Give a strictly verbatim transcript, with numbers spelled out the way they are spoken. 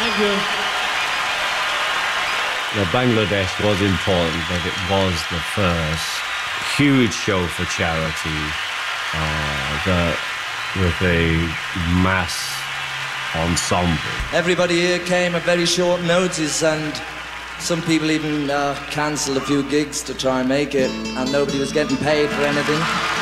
Thank you. Now, Bangladesh was important, but it was the first huge show for charity uh, that, with a mass ensemble. Everybody here came at very short notice, and some people even uh, cancelled a few gigs to try and make it, and nobody was getting paid for anything.